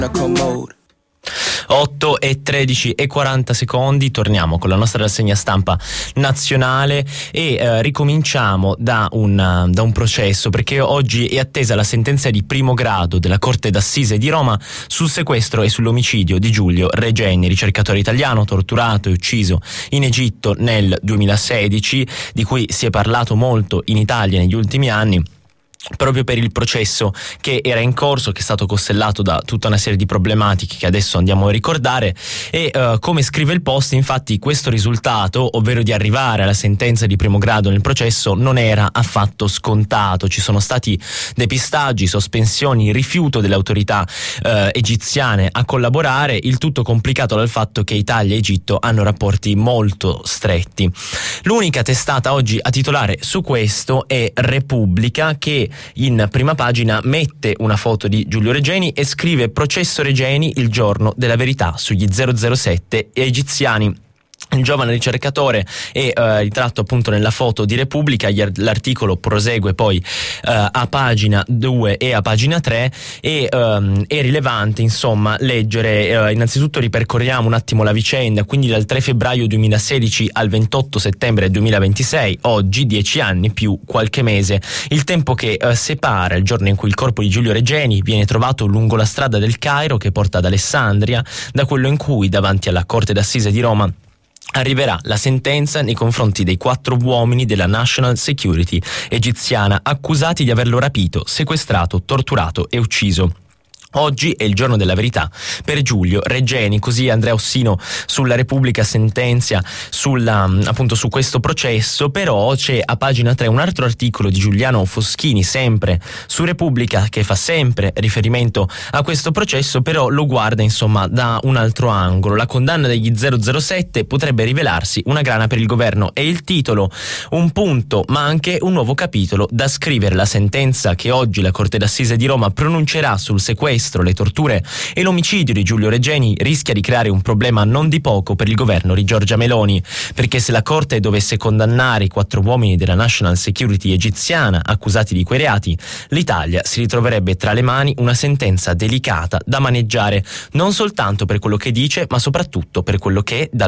8 e 13 e 40 secondi, torniamo con la nostra rassegna stampa nazionale e ricominciamo da un processo, perché oggi è attesa la sentenza di primo grado della Corte d'Assise di Roma sul sequestro e sull'omicidio di Giulio Regeni, ricercatore italiano torturato e ucciso in Egitto nel 2016, di cui si è parlato molto in Italia negli ultimi anni, proprio per il processo che era in corso, che è stato costellato da tutta una serie di problematiche che adesso andiamo a ricordare. E come scrive il Post, infatti, questo risultato, ovvero di arrivare alla sentenza di primo grado nel processo, non era affatto scontato. Ci sono stati depistaggi, sospensioni, rifiuto delle autorità egiziane a collaborare, il tutto complicato dal fatto che Italia e Egitto hanno rapporti molto stretti. L'unica testata oggi a titolare su questo è Repubblica, che in prima pagina mette una foto di Giulio Regeni e scrive: processo Regeni, il giorno della verità sugli 007 egiziani. Il giovane ricercatore è ritratto appunto nella foto di Repubblica. L'articolo prosegue poi a pagina 2 e a pagina 3 e è rilevante insomma leggere, innanzitutto ripercorriamo un attimo la vicenda, quindi dal 3 febbraio 2016 al 28 settembre 2026, oggi 10 anni più qualche mese, il tempo che separa il giorno in cui il corpo di Giulio Regeni viene trovato lungo la strada del Cairo che porta ad Alessandria, da quello in cui davanti alla Corte d'Assise di Roma arriverà la sentenza nei confronti dei 4 uomini della National Security egiziana accusati di averlo rapito, sequestrato, torturato e ucciso. Oggi è il giorno della verità per Giulio Regeni, così Andrea Ossino sulla Repubblica sentenzia appunto su questo processo. Però c'è a pagina 3 un altro articolo di Giuliano Foschini, sempre su Repubblica, che fa sempre riferimento a questo processo, però lo guarda insomma da un altro angolo. La condanna degli 007 potrebbe rivelarsi una grana per il governo, e il titolo: un punto ma anche un nuovo capitolo da scrivere. La sentenza che oggi la Corte d'Assise di Roma pronuncerà sul sequestro, le torture e l'omicidio di Giulio Regeni rischia di creare un problema non di poco per il governo di Giorgia Meloni, perché se la Corte dovesse condannare i 4 uomini della National Security egiziana accusati di quei reati, l'Italia si ritroverebbe tra le mani una sentenza delicata da maneggiare, non soltanto per quello che dice, ma soprattutto per quello che da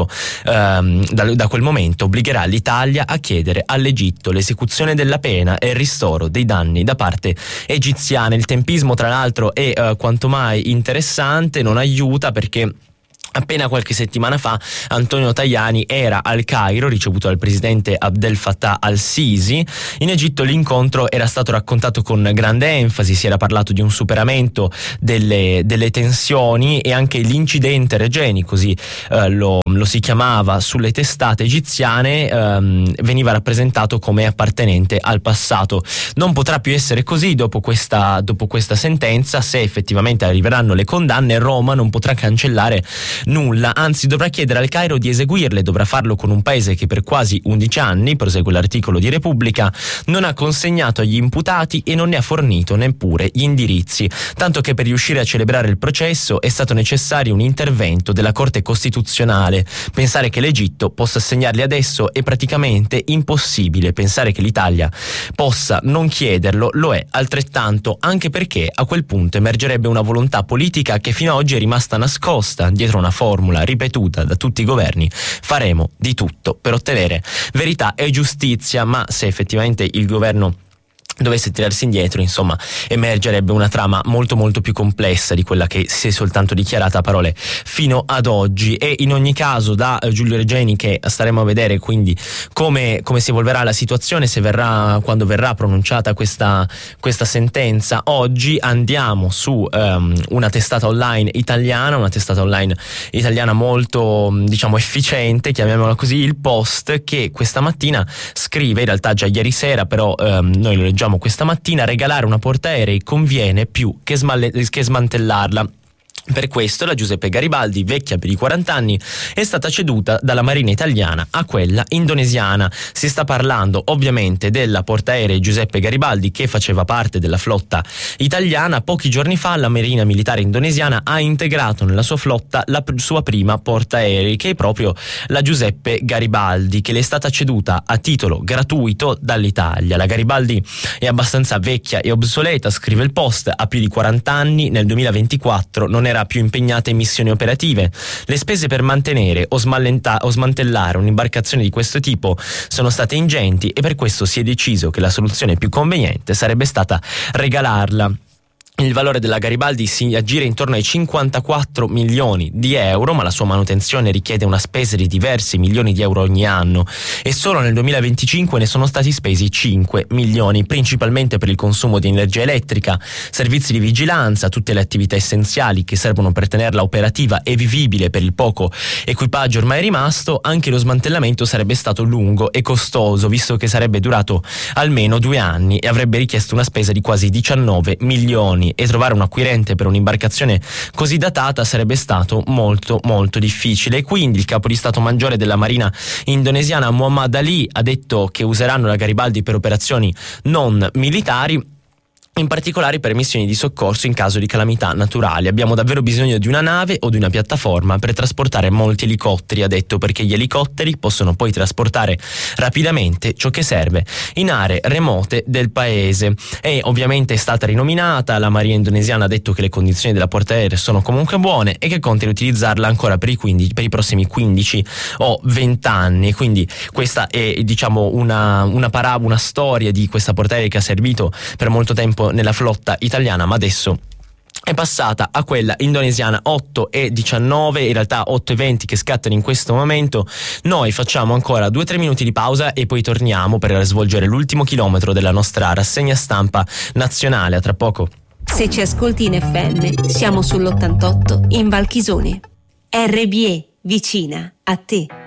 quel momento obbligherà l'Italia a chiedere all'Egitto l'esecuzione della pena e il ristoro dei danni da parte egiziana. Il tempismo, tra l'altro, è quanto mai interessante, non aiuta, perché appena qualche settimana fa Antonio Tajani era al Cairo, ricevuto dal presidente Abdel Fattah al-Sisi. In Egitto l'incontro era stato raccontato con grande enfasi, si era parlato di un superamento delle tensioni, e anche l'incidente Regeni, così lo si chiamava sulle testate egiziane, veniva rappresentato come appartenente al passato. Non potrà più essere così dopo questa sentenza. Se effettivamente arriveranno le condanne, Roma non potrà cancellare nulla, anzi dovrà chiedere al Cairo di eseguirle. Dovrà farlo con un paese che per quasi 11 anni, prosegue l'articolo di Repubblica, non ha consegnato agli imputati e non ne ha fornito neppure gli indirizzi, tanto che per riuscire a celebrare il processo è stato necessario un intervento della Corte Costituzionale. Pensare che l'Egitto possa assegnarli adesso è praticamente impossibile. Pensare che l'Italia possa non chiederlo lo è altrettanto, anche perché a quel punto emergerebbe una volontà politica che fino ad oggi è rimasta nascosta dietro una formula ripetuta da tutti i governi: faremo di tutto per ottenere verità e giustizia. Ma se effettivamente il governo dovesse tirarsi indietro, insomma, emergerebbe una trama molto molto più complessa di quella che si è soltanto dichiarata a parole fino ad oggi. E in ogni caso da Giulio Regeni, che staremo a vedere quindi come si evolverà la situazione, quando verrà pronunciata questa sentenza. Oggi andiamo su una testata online italiana molto, diciamo, efficiente, chiamiamola così, il Post, che questa mattina scrive, in realtà già ieri sera, però noi lo leggiamo questa mattina: regalare una portaerei conviene più che smantellarla. Per questo la Giuseppe Garibaldi, vecchia più di 40 anni, è stata ceduta dalla Marina italiana a quella indonesiana. Si sta parlando ovviamente della portaerei Giuseppe Garibaldi, che faceva parte della flotta italiana. Pochi giorni fa la Marina militare indonesiana ha integrato nella sua flotta la sua prima portaerei, che è proprio la Giuseppe Garibaldi, che le è stata ceduta a titolo gratuito dall'Italia. La Garibaldi è abbastanza vecchia e obsoleta, scrive il Post, ha più di 40 anni, nel 2024 non era più impegnata in missioni operative. Le spese per mantenere o smantellare un'imbarcazione di questo tipo sono state ingenti, e per questo si è deciso che la soluzione più conveniente sarebbe stata regalarla. Il valore della Garibaldi si aggira intorno ai 54 milioni di euro, ma la sua manutenzione richiede una spesa di diversi milioni di euro ogni anno, e solo nel 2025 ne sono stati spesi 5 milioni, principalmente per il consumo di energia elettrica, servizi di vigilanza, tutte le attività essenziali che servono per tenerla operativa e vivibile per il poco equipaggio ormai rimasto. Anche lo smantellamento sarebbe stato lungo e costoso, visto che sarebbe durato almeno 2 anni e avrebbe richiesto una spesa di quasi 19 milioni. E trovare un acquirente per un'imbarcazione così datata sarebbe stato molto molto difficile. Quindi il capo di Stato Maggiore della Marina indonesiana, Muhammad Ali, ha detto che useranno la Garibaldi per operazioni non militari, in particolare per missioni di soccorso in caso di calamità naturali. Abbiamo davvero bisogno di una nave o di una piattaforma per trasportare molti elicotteri, ha detto, perché gli elicotteri possono poi trasportare rapidamente ciò che serve in aree remote del paese. E ovviamente è stata rinominata, la Marina indonesiana ha detto che le condizioni della portaerei sono comunque buone e che conta di utilizzarla ancora per i prossimi 15 o 20 anni. Quindi questa è, diciamo, una storia di questa portaerei che ha servito per molto tempo nella flotta italiana, ma adesso è passata a quella indonesiana. 8:19, in realtà 8:20 che scattano in questo momento. Noi facciamo ancora 2-3 minuti di pausa e poi torniamo per svolgere l'ultimo chilometro della nostra rassegna stampa nazionale. A tra poco. Se ci ascolti in FM, siamo sull'88 in Valchisone. RBE, vicina a te.